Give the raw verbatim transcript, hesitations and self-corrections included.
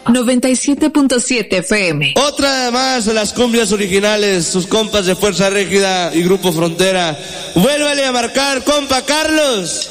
noventa y siete punto siete F M. Otra más de las cumbias originales, sus compas de Fuerza Régida y Grupo Frontera. Vuélvale a marcar, compa Carlos.